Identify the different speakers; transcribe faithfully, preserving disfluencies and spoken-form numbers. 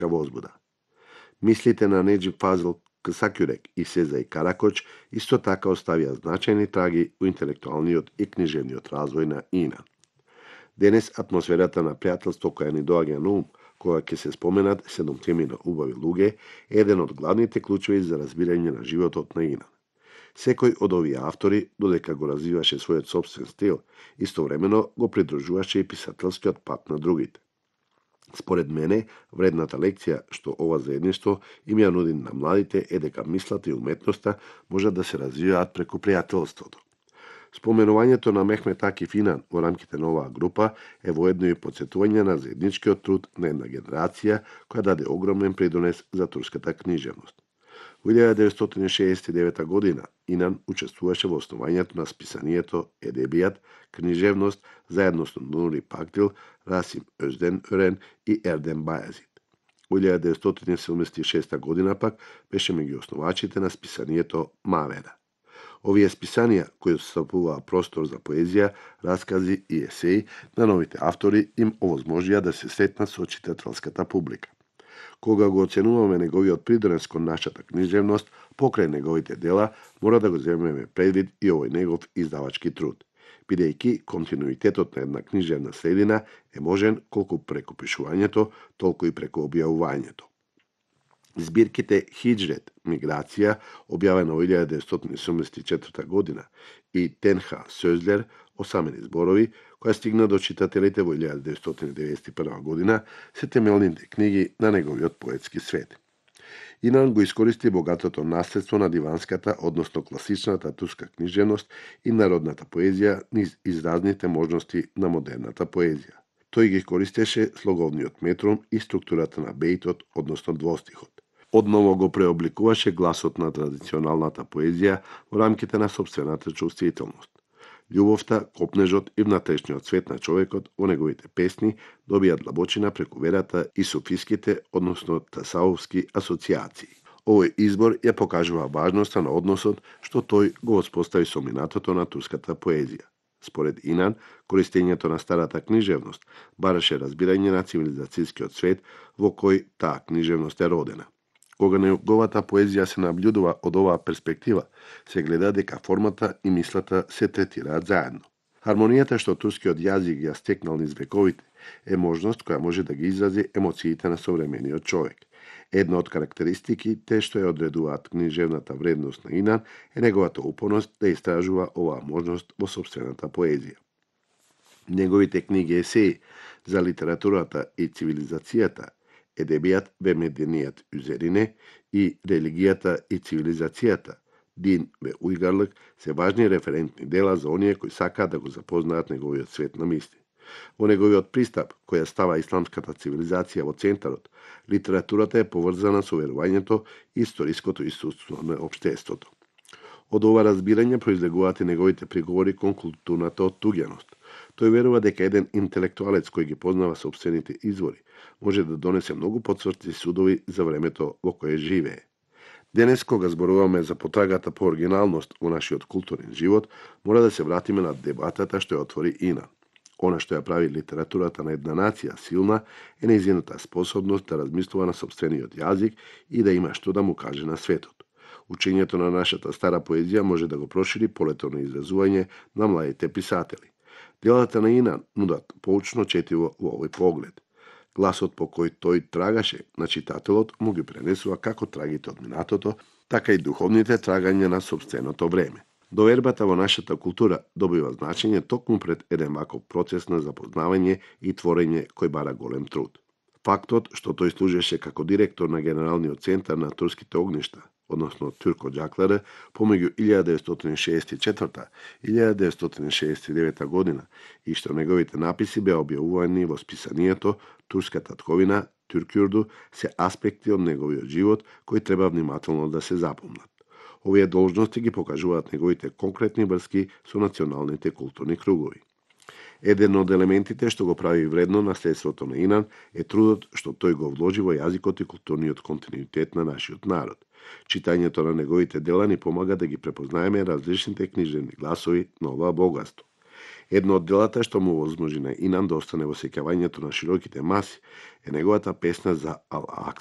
Speaker 1: возбуда. Мислите на Неџип Фазил Сакјурек и Сезај Каракоч исто така оставија значајни траги у интелектуалниот и книжевниот развој на Инан. Денес атмосферата на пријателство која ни доаѓа на ум, кога ќе се споменат седомтемина убави луѓе, е еден од главните клучеви за разбирање на животот на Инан. Секој од овие автори, додека го развиваше својот собствен стил, истовремено го придружуваше и писателскиот пат на другите. Според мене, вредната лекција што ова заедништво им ја нуди на младите е дека мислата и уметноста можат да се развиваат преку пријателството. Споменувањето на Мехмет Акиф Инан во рамките на оваа група е воедно и потсетување на заедничкиот труд на една генерација која даде огромен придонес за турската книжевност. Во илјада деветстотини шеесет и девета година Инан учествуваше во основањето на списанието Едебијат, книжевност, заедно со Нури Пактил, Расим Өзден Өрен и Ердем Бајазид. Во илјада деветстотини седумдесет и шеста година пак беше меѓу основачите на списанието Мавера. Овие списанија, кои составуваа простор за поезија, раскази и есеи на новите автори, им овозможија да се сретнат со читателската публика. Кога го оценуваме неговиот придонес кон нашата книжевност, покрај неговите дела, мора да го земеме предвид и овој негов издавачки труд, бидејќи континуитетот на една книжевна средина е можен колку преку пишувањето, толку и преку објавувањето. Збирките Хиџрет, миграција, објавена во илјада деветстотини седумдесет и четврта година, и Тенха Сөзлер, осамени зборови, која стигна до читателите во илјада деветстотини деветдесет и прва година, се темелните книги на неговиот поетски свет. Инан го искористи богатото наследство на диванската, односно класичната турска книжевност и народната поезија низ изразните можности на модерната поезија. Тој ги користеше слоговниот метрум и структурата на бејтот, односно двостихот. Одново го преобликуваше гласот на традиционалната поезија во рамките на собствената чувствителност. Љубовта, копнежот и внатрешниот свет на човекот во неговите песни добија длабочина преку верата и суфиските, односно тасауфски асоциации. Овој избор ја покажува важноста на односот што тој го воспостави со минатото на турската поезија. Според Инан, користењето на старата книжевност бараше разбирање на цивилизацијскиот свет во кој таа книжевност е родена. Кога неговата поезија се наблюдува од оваа перспектива, се гледа дека формата и мислата се третираат заедно. Хармонијата што турскиот јазик ја стекнал низ вековите е можност која може да ги изрази емоциите на современиот човек. Една од карактеристиките што ја одредуваат книжевната вредност на Инан е неговата упорност да истражува оваа можност во собствената поезија. Неговите книги есеи за литературата и цивилизацијата, Едебијат ве меденијат Üzerine и Религијата и цивилизацијата, Дин ве Уйгарлык, се важни референтни дела за оние кои сакаат да го запознаат неговиот свет на мисли. Во неговиот пристап, која става исламската цивилизација во центарот, литературата е поврзана со верувањето и историското искуство на општеството. Од ова разбирање произлегуваат и неговите приговори кон културната оттуѓаност. Тој верува дека еден интелектуалец кој ги познава собствените извори може да донесе многу потврди судови за времето во кое живее. Денес, кога зборуваме за потрагата по оригиналност во нашиот културен живот, мора да се вратиме на дебатата што ја отвори Инан. Она што ја прави литературата на една нација силна е нејзината способност да размислува на собствениот јазик и да има што да му каже на светот. Учењето на нашата стара поезија може да го прошири полето на изразување на младите писатели. Делата на Инан нудат поучно четиво во овој поглед. Гласот по кој тој трагаше на читателот му ги пренесува како трагите од минатото, така и духовните трагања на собственото време. Довербата во нашата култура добива значење токму пред еден ваков процес на запознавање и творење кој бара голем труд. Фактот што тој служеше како директор на Генералниот центар на турските огништа, односно Турко Џакларе, помеѓу илјада деветстотини шеесет и четврта и илјада деветстотини шеесет и девета година и што неговите написи беа објавувани во списанието Турската тковина, Туркјурду, се аспекти од неговиот живот кои треба внимателно да се запомнат. Овие должности ги покажуваат неговите конкретни врски со националните културни кругови. Еден од елементите што го прави вредно наследството на Инан е трудот што тој го вложи во јазикот и културниот континуитет на нашиот народ. Читањето на неговите дела ни помага да ги препознаеме различните книжевни гласови на ова богатство. Едно од делата што му возможи на Инан да остане во сеќавањето на широките маси е неговата песна за Ал